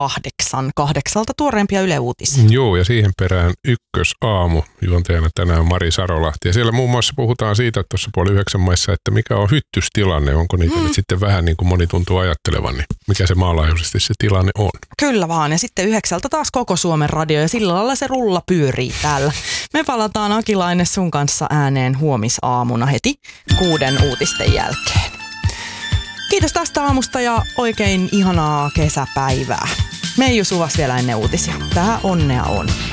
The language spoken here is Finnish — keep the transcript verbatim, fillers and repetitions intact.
kahdeksan, kahdeksalta tuoreempia Yle Uutisia. Joo, ja siihen perään Ykkösaamu, juontajana tänään Mari Sarolahti. Ja siellä muun muassa puhutaan siitä tuossa puoli yhdeksän maissa, että mikä on hyttystilanne, onko niitä mm. nyt sitten vähän niin kuin moni tuntuu ajattelevan, niin mikä se maanlaajuisesti se tilanne on. Kyllä vaan, ja sitten yhdeksältä taas koko Suomen radio, ja sillä lailla se rulla pyörii täällä. Me palataan Akilainen sun kanssa ääneen huomisaamuna heti kuuden uutisten jälkeen. Kiitos tästä aamusta ja oikein ihanaa kesäpäivää. Meiju Suvas vielä ennen uutisia. Tää onnea on.